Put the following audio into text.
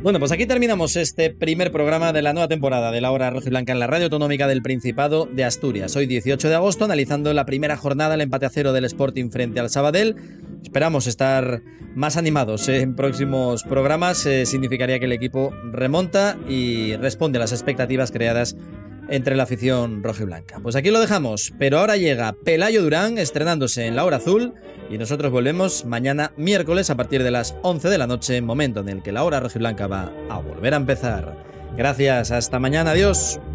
Bueno, pues aquí terminamos este primer programa de la nueva temporada de La Hora Rojiblanca en la Radio Autonómica del Principado de Asturias. Hoy 18 de agosto, analizando la primera jornada, el empate a 0 del Sporting frente al Sabadell. Esperamos estar más animados en próximos programas. Significaría que el equipo remonta y responde a las expectativas creadas entre la afición rojiblanca. Pues aquí lo dejamos, pero ahora llega Pelayo Durán estrenándose en La Hora Azul y nosotros volvemos mañana miércoles a partir de las 11 de la noche, momento en el que La Hora Rojiblanca va a volver a empezar. Gracias, hasta mañana, adiós.